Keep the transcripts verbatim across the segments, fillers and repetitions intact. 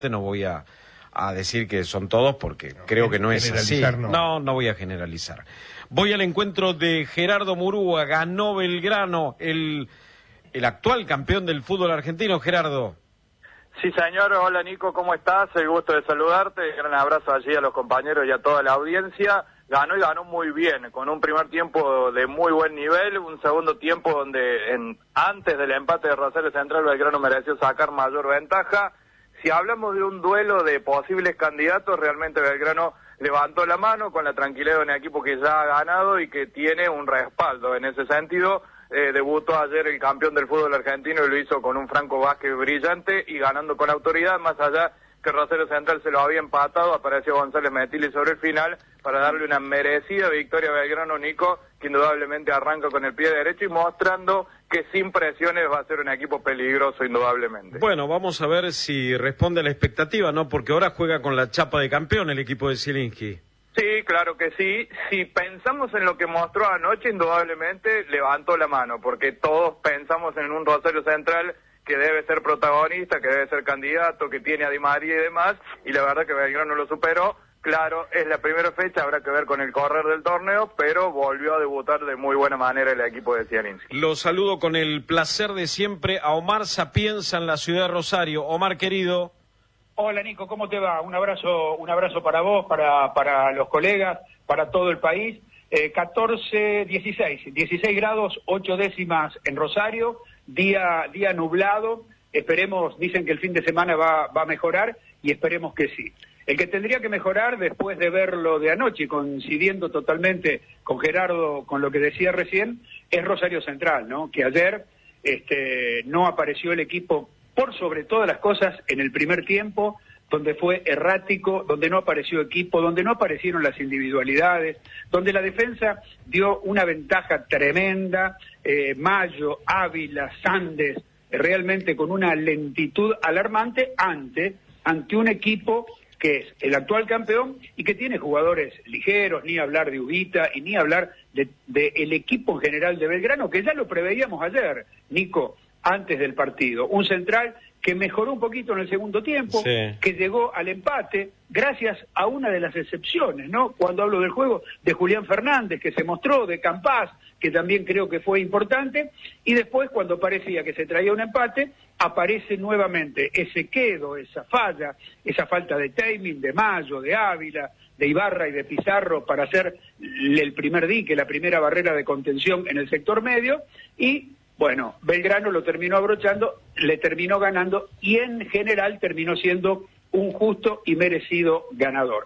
no voy a, a decir que son todos porque no, creo que no es así. No. no, no voy a generalizar. Voy al encuentro de Gerardo Murúa, ganó Belgrano, el, el actual campeón del fútbol argentino. Gerardo. Sí, señor. Hola, Nico, ¿cómo estás? El gusto de saludarte. Gran abrazo allí a los compañeros y a toda la audiencia. Ganó y ganó muy bien, con un primer tiempo de muy buen nivel, un segundo tiempo donde en, antes del empate de Rosario Central, Belgrano mereció sacar mayor ventaja. Si hablamos de un duelo de posibles candidatos, realmente Belgrano levantó la mano con la tranquilidad de un equipo que ya ha ganado y que tiene un respaldo. En ese sentido, eh, debutó ayer el campeón del fútbol argentino y lo hizo con un Franco Vázquez brillante y ganando con autoridad, más allá que Rosario Central se lo había empatado, apareció González Metilli sobre el final para darle una merecida victoria a Belgrano, Nico, que indudablemente arranca con el pie derecho y mostrando que sin presiones va a ser un equipo peligroso, indudablemente. Bueno, vamos a ver si responde a la expectativa, ¿no? Porque ahora juega con la chapa de campeón el equipo de Zielinski. Sí, claro que sí. Si pensamos en lo que mostró anoche, indudablemente levantó la mano, porque todos pensamos en un Rosario Central que debe ser protagonista, que debe ser candidato, que tiene a Di María y demás, y la verdad que Belgrano lo superó. Claro, es la primera fecha, habrá que ver con el correr del torneo, pero volvió a debutar de muy buena manera el equipo de Zielinski. Lo saludo con el placer de siempre a Omar Sapienza en la ciudad de Rosario. Omar, querido. Hola, Nico, ¿cómo te va? Un abrazo, un abrazo para vos, para, para los colegas, para todo el país. Eh, catorce, dieciséis, dieciséis grados, ocho décimas en Rosario, día, día nublado. Esperemos, dicen que el fin de semana va, va a mejorar y esperemos que sí. El que tendría que mejorar después de verlo de anoche, coincidiendo totalmente con Gerardo, con lo que decía recién, es Rosario Central, ¿no? Que ayer este, no apareció el equipo por sobre todas las cosas en el primer tiempo, donde fue errático, donde no apareció equipo, donde no aparecieron las individualidades, donde la defensa dio una ventaja tremenda, eh, Mayo, Ávila, Sandes, realmente con una lentitud alarmante ante, ante un equipo que es el actual campeón y que tiene jugadores ligeros, ni hablar de Ubita y ni hablar de, de el equipo en general de Belgrano, que ya lo preveíamos ayer, Nico, antes del partido. Un central que mejoró un poquito en el segundo tiempo, sí, que llegó al empate gracias a una de las excepciones, ¿no? Cuando hablo del juego, de Julián Fernández, que se mostró, de Campás, que también creo que fue importante, y después, cuando parecía que se traía un empate, aparece nuevamente ese quedo, esa falla, esa falta de timing de Mayo, de Ávila, de Ibarra y de Pizarro para hacer el primer dique, la primera barrera de contención en el sector medio, y bueno, Belgrano lo terminó abrochando, le terminó ganando y en general terminó siendo un justo y merecido ganador.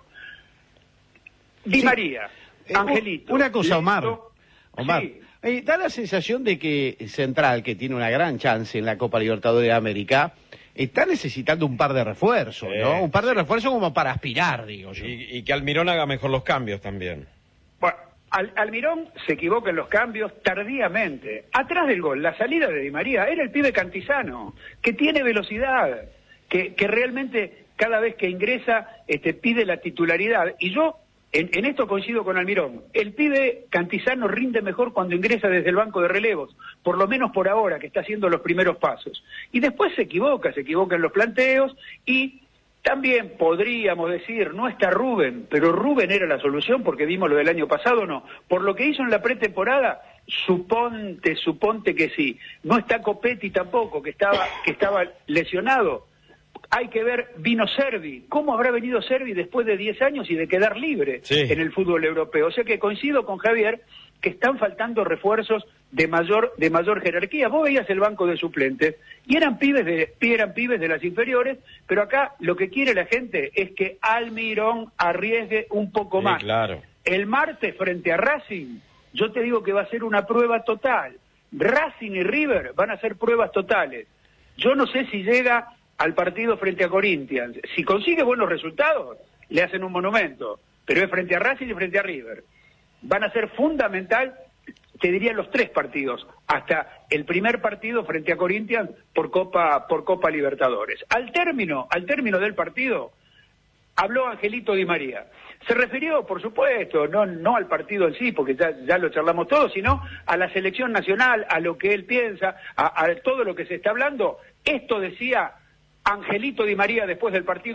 Di sí. María, eh, Angelito. Una cosa, Omar. Listo. Omar, sí. eh, da la sensación de que Central, que tiene una gran chance en la Copa Libertadores de América, está necesitando un par de refuerzos, eh, ¿no? Un par de refuerzos como para aspirar, digo yo. Y, y que Almirón haga mejor los cambios también. Bueno, Al, Almirón se equivoca en los cambios tardíamente. Atrás del gol, la salida de Di María, era el pibe Cantizano, que tiene velocidad, que, que realmente cada vez que ingresa este, pide la titularidad. Y yo en, en esto coincido con Almirón. El pibe Cantizano rinde mejor cuando ingresa desde el banco de relevos, por lo menos por ahora, que está haciendo los primeros pasos. Y después se equivoca, se equivoca en los planteos y también podríamos decir, no está Rubén, pero Rubén era la solución porque vimos lo del año pasado, ¿no? Por lo que hizo en la pretemporada, suponte, suponte que sí. No está Copetti tampoco, que estaba, que estaba lesionado. Hay que ver, vino Servi. ¿Cómo habrá venido Servi después de diez años y de quedar libre sí. en el fútbol europeo? O sea que coincido con Javier que están faltando refuerzos de mayor de mayor jerarquía. Vos veías el banco de suplentes y eran pibes de eran pibes de las inferiores, pero acá lo que quiere la gente es que Almirón arriesgue un poco sí, más. Claro. El martes frente a Racing, yo te digo que va a ser una prueba total. Racing y River van a ser pruebas totales. Yo no sé si llega al partido frente a Corinthians. Si consigue buenos resultados, le hacen un monumento, pero es frente a Racing y frente a River. Van a ser fundamental, te diría, los tres partidos, hasta el primer partido frente a Corinthians por Copa por Copa Libertadores. Al término, al término del partido, habló Angelito Di María. Se refirió, por supuesto, no, no al partido en sí, porque ya, ya lo charlamos todos, sino a la selección nacional, a lo que él piensa, a, a todo lo que se está hablando. Esto decía Angelito Di María después del partido.